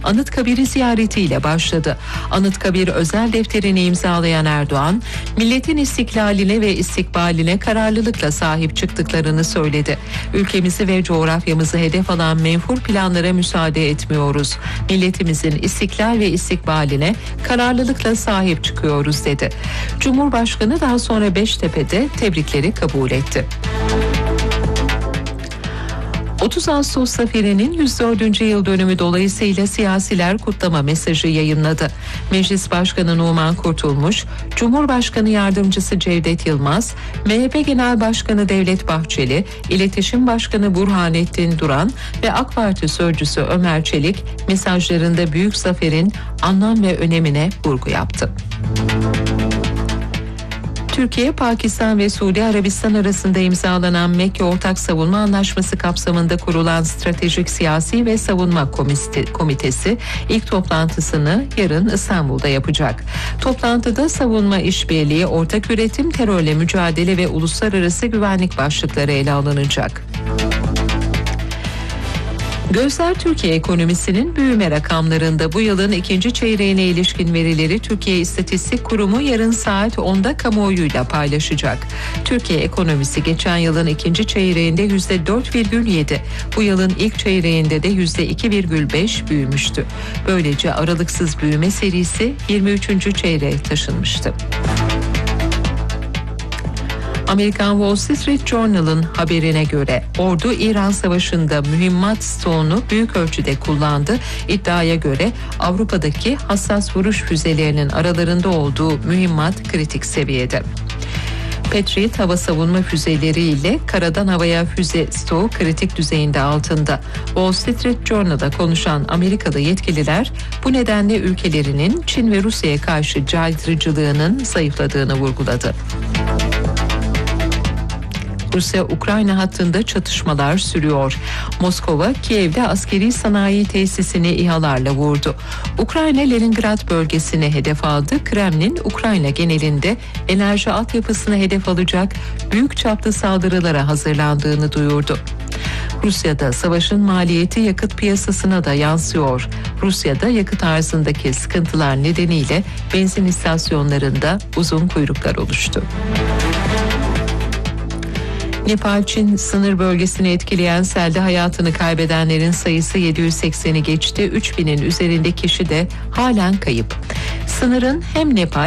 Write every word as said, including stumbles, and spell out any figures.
Anıtkabir'i ziyaretiyle başladı. Anıtkabir özel defterini imzalayan Erdoğan, milletin istiklaline ve istikbaline kararlılıkla sahip çıktıklarını söyledi. Ülkemizi ve coğrafyamızı hedef alan menfur planlara müsaade etmiyoruz. Milletimizin istiklal ve istikbaline kararlılıkla sahip çıkıyoruz dedi. Cumhurbaşkanı daha sonra Beştepe'de tebrikleri kabul etti. otuz Ağustos zaferinin yüz dördüncü yıl dönümü dolayısıyla siyasiler kutlama mesajı yayınladı. Meclis Başkanı Numan Kurtulmuş, Cumhurbaşkanı Yardımcısı Cevdet Yılmaz, M H P Genel Başkanı Devlet Bahçeli, İletişim Başkanı Burhanettin Duran ve AK Parti Sözcüsü Ömer Çelik mesajlarında büyük zaferin anlam ve önemine vurgu yaptı. Türkiye, Pakistan ve Suudi Arabistan arasında imzalanan Mekke Ortak Savunma Anlaşması kapsamında kurulan Stratejik Siyasi ve Savunma Komitesi ilk toplantısını yarın İstanbul'da yapacak. Toplantıda savunma işbirliği, ortak üretim, terörle mücadele ve uluslararası güvenlik başlıkları ele alınacak. Gözler Türkiye ekonomisinin büyüme rakamlarında. Bu yılın ikinci çeyreğine ilişkin verileri Türkiye İstatistik Kurumu yarın saat onda kamuoyuyla paylaşacak. Türkiye ekonomisi geçen yılın ikinci çeyreğinde yüzde dört virgül yedi, bu yılın ilk çeyreğinde de yüzde iki virgül beş büyümüştü. Böylece aralıksız büyüme serisi yirmi üçüncü çeyreğe taşınmıştı. Amerikan Wall Street Journal'ın haberine göre ordu İran Savaşı'nda mühimmat stoğunu büyük ölçüde kullandı. İddiaya göre Avrupa'daki hassas vuruş füzelerinin aralarında olduğu mühimmat kritik seviyede. Patriot hava savunma füzeleri ile karadan havaya füze stoğu kritik düzeyinde altında. Wall Street Journal'da konuşan Amerikalı yetkililer bu nedenle ülkelerinin Çin ve Rusya'ya karşı caydırıcılığının zayıfladığını vurguladı. Rusya-Ukrayna hattında çatışmalar sürüyor. Moskova, Kiev'de askeri sanayi tesisini İHA'larla vurdu. Ukrayna, Leningrad bölgesini hedef aldı. Kremlin, Ukrayna genelinde enerji altyapısını hedef alacak büyük çaplı saldırılara hazırlandığını duyurdu. Rusya'da savaşın maliyeti yakıt piyasasına da yansıyor. Rusya'da yakıt arzındaki sıkıntılar nedeniyle benzin istasyonlarında uzun kuyruklar oluştu. Nepal-Çin sınır bölgesini etkileyen selde hayatını kaybedenlerin sayısı yedi yüz sekseni geçti. üç binin üzerinde kişi de halen kayıp. Sınırın hem Nepal